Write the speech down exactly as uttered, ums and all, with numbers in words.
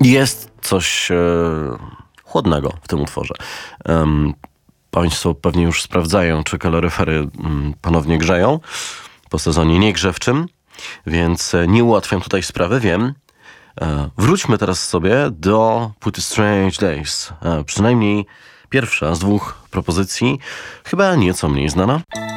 Jest coś e, chłodnego w tym utworze. Um, Państwo pewnie już sprawdzają, czy kaloryfery um, ponownie grzeją po sezonie niegrzewczym, więc e, nie ułatwiam tutaj sprawy, wiem. E, wróćmy teraz sobie do płyty Strange Days. E, przynajmniej pierwsza z dwóch propozycji, chyba nieco mniej znana.